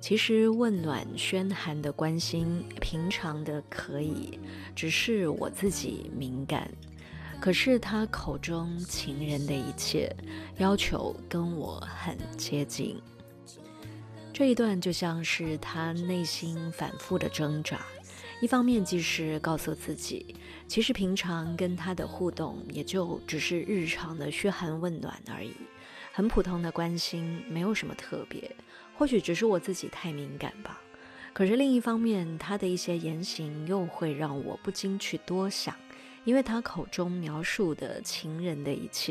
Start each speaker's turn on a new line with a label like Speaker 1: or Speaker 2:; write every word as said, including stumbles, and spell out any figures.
Speaker 1: 其实温暖喧寒的关心，平常的可以，只是我自己敏感。可是他口中情人的一切，要求跟我很接近。这一段就像是他内心反复的挣扎，一方面既是告诉自己，其实平常跟他的互动也就只是日常的嘘寒问暖而已，很普通的关心，没有什么特别，或许只是我自己太敏感吧。可是另一方面，他的一些言行又会让我不禁去多想，因为他口中描述的情人的一切